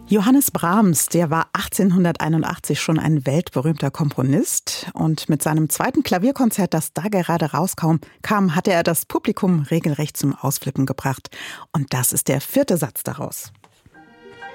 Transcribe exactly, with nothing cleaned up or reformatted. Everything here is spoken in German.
Johannes Brahms, der war achtzehnhunderteinundachtzig schon ein weltberühmter Komponist. Und mit seinem zweiten Klavierkonzert, das da gerade rauskam, kam, hatte er das Publikum regelrecht zum Ausflippen gebracht. Und das ist der vierte Satz daraus.